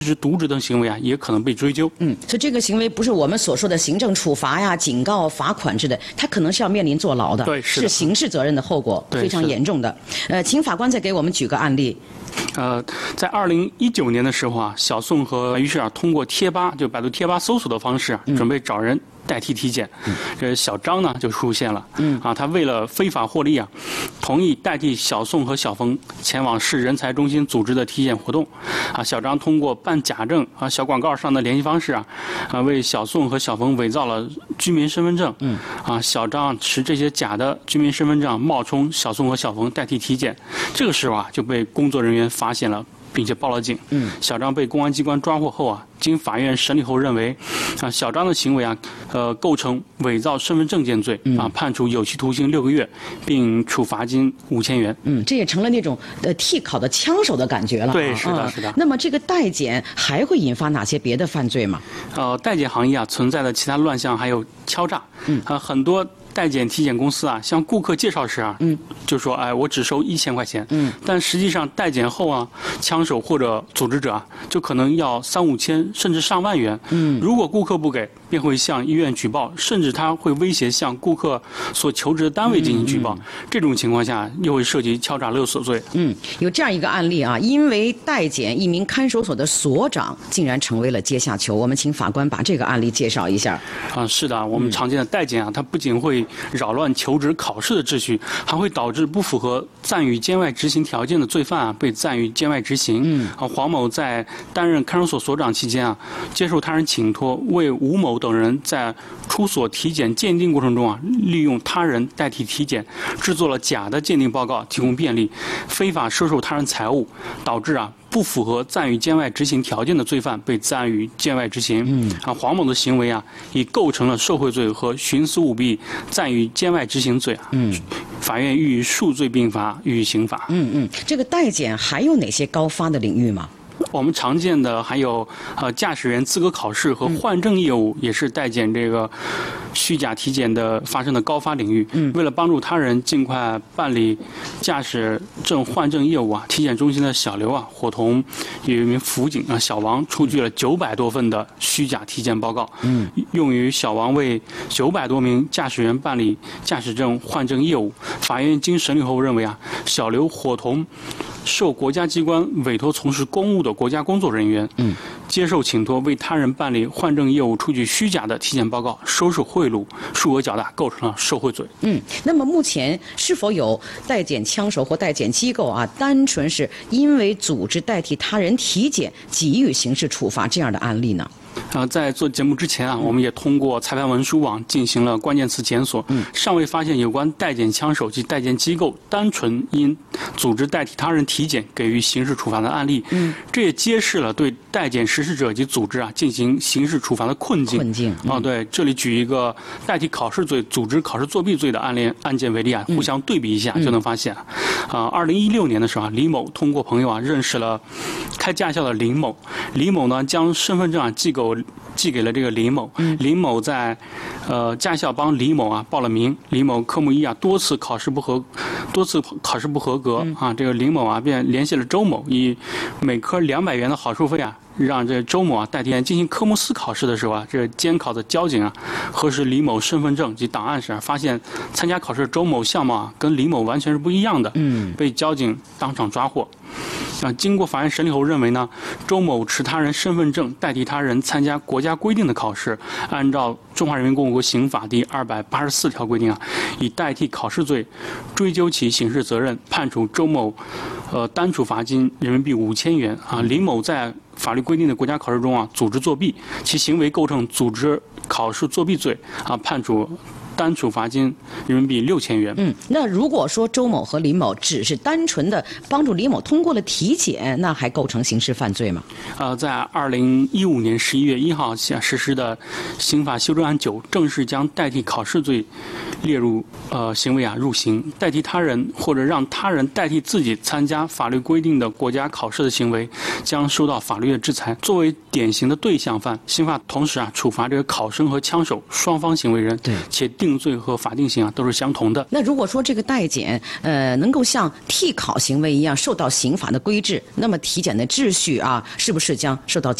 是渎职等行为啊，也可能被追究。 所以这个行为不是我们所说的行政处罚呀、警告、罚款之类的，他可能是要面临坐牢的， 对， 是刑事责任的后果，非常严重的。请法官再给我们举个案例。 在2019年的时候啊，小宋和于是啊通过贴吧，就百度贴吧搜索的方式啊，准备找人代替体检。这小张呢就出现了。他为了非法获利啊，同意代替小宋和小冯前往市人才中心组织的体检活动。小张通过办假证啊、小广告上的联系方式啊，为小宋和小冯伪造了居民身份证。小张持这些假的居民身份证冒充小宋和小冯代替体检。这个时候啊，就被工作人员发现了，并且报了警。小张被公安机关抓获后啊，经法院审理后认为，小张的行为啊，构成伪造身份证件罪判处有期徒刑6个月，并处罚金5000元。 这也成了那种替考的枪手的感觉了。 对，是的，是的。 那么这个代检还会引发哪些别的犯罪吗？ 代检行业啊存在的其他乱象还有敲诈。很多代检体检公司啊，向顾客介绍时啊，就说我只收1000块钱。但实际上代检后啊，枪手或者组织者啊，就可能要3、5千甚至上万元。如果顾客不给，便会向医院举报，甚至他会威胁向顾客所求职的单位进行举报。这种情况下，又会涉及敲诈勒索罪。 有这样一个案例啊，因为代检，一名看守所的所长竟然成为了阶下囚。我们请法官把这个案例介绍一下。 是的，我们常见的代检啊，它不仅会扰乱求职考试的秩序，还会导致不符合暂予监外执行条件的罪犯啊被暂予监外执行。黄某在担任看守所所长期间啊，接受他人请托，为吴某等人在出所体检鉴定过程中啊，利用他人代替体检，制作了假的鉴定报告，提供便利，非法收受他人财物，导致啊不符合暂予监外执行条件的罪犯被暂予监外执行。黄某的行为啊，已构成了受贿罪和徇私舞弊暂予监外执行罪啊。法院予以数罪并罚，予以刑罚。 这个代检还有哪些高发的领域吗？ 我们常见的还有驾驶员资格考试和换证业务，也是代检这个虚假体检的发生的高发领域。为了帮助他人尽快办理驾驶证换证业务啊，体检中心的小刘啊，伙同有一名辅警啊小王出具了900多份的虚假体检报告，用于小王为900多名驾驶员办理驾驶证换证业务。法院经审理后认为啊，小刘伙同受国家机关委托从事公务的国家工作人员，接受请托为他人办理换证业务，出具虚假的体检报告，收受贿赂，数额较大，构成了受贿罪。 那么目前是否有代检枪手或代检机构啊，单纯是因为组织代替他人体检给予刑事处罚这样的案例呢？ 在做节目之前啊，我们也通过裁判文书网进行了关键词检索，尚未发现有关代检枪手及代检机构单纯因组织代替他人体检给予刑事处罚的案例。这也揭示了对代检实施者及组织啊进行刑事处罚的困境。对，这里举一个代替考试罪、组织考试作弊罪的案件为例啊，互相对比一下就能发现。2016年的时候啊，李某通过朋友啊认识了开驾校的林某，李某呢将身份证啊寄给了这个林某。林某在驾校帮李某啊报了名，李某科目1啊多次考试不合格啊，这个林某啊便联系了周某，以每科200元的好处费啊，让这周某啊代替进行科目4考试的时候啊，这监考的交警啊核实李某身份证及档案时啊，发现参加考试的周某相貌啊跟李某完全是不一样的，被交警当场抓获。经过法院审理后认为呢，周某持他人身份证代替他人参加国家规定的考试，按照《中华人民共和国刑法》第284条规定啊，以代替考试罪追究其刑事责任，判处周某单处罚金人民币5000元啊。林某在法律规定的国家考试中啊组织作弊，其行为构成组织考试作弊罪啊，判处单处罚金人民币6000元。 那如果说周某和李某只是单纯的帮助李某通过了体检，那还构成刑事犯罪吗？ 在2015年11月1号实施的刑法修正案9正式将代替考试罪列入行为啊入刑。代替他人或者让他人代替自己参加法律规定的国家考试的行为，将受到法律的制裁。作为典型的对象犯，刑法同时啊处罚这个考生和枪手双方行为人，且定罪和法定刑都是相同的。 那如果说这个代检能够像替考行为一样受到刑法的规制，那么体检的秩序是不是将受到